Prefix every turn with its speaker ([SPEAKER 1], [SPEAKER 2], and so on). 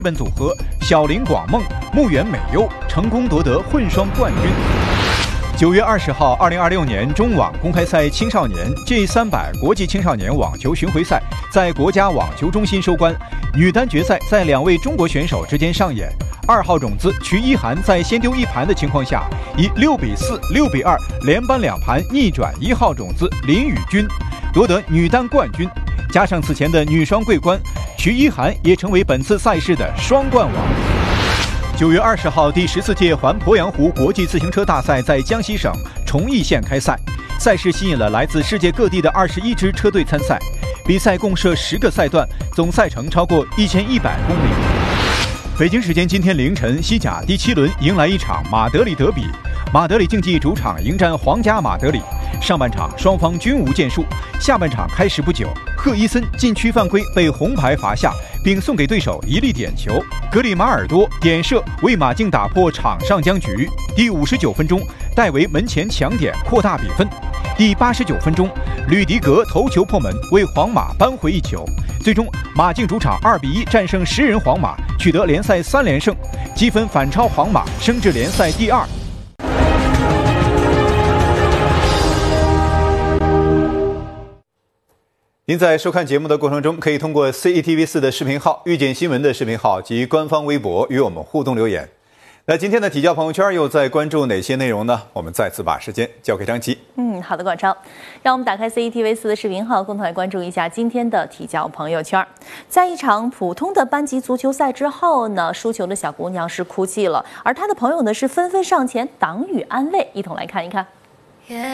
[SPEAKER 1] 本组合小林广梦、木原美优成功夺得混双冠军。9月20号，2026年中网公开赛青少年 G300 国际青少年网球巡回赛在国家网球中心收官，女单决赛在2位中国选手之间上演。2号种子瞿一涵在先丢1盘的情况下，以6比4、6比2连扳2盘逆转1号种子林宇君，夺得女单冠军。加上此前的女双桂冠，瞿一涵也成为本次赛事的双冠王。9月20号，第14届环鄱阳湖国际自行车大赛在江西省崇义县开赛，赛事吸引了来自世界各地的21支车队参赛。比赛共设10个赛段，总赛程超过1100公里。北京时间今天凌晨，西甲第7轮迎来一场马德里德比，马德里竞技主场迎战皇家马德里。上半场双方均无建树，下半场开始不久，赫伊森禁区犯规被红牌罚下，并送给对手一粒点球。格里马尔多点射为马竞打破场上僵局。第59分钟，戴维门前抢点扩大比分。第89分钟，吕迪格头球破门为皇马扳回一球。最终，马竞主场2比1战胜10人皇马，取得联赛3连胜，积分反超皇马，升至联赛第2。您在收看节目的过程中，可以通过 CETV4 的视频号、遇见新闻的视频号及官方微博与我们互动留言。那今天的体教朋友圈又在关注哪些内容呢？我们再次把时间交给张琪。
[SPEAKER 2] 好的，广超，让我们打开 CETV4 的视频号，共同来关注一下今天的体教朋友圈。在一场普通的班级足球赛之后呢，输球的小姑娘是哭泣了，而她的朋友呢是纷纷上前挡雨安慰，一同来看一看。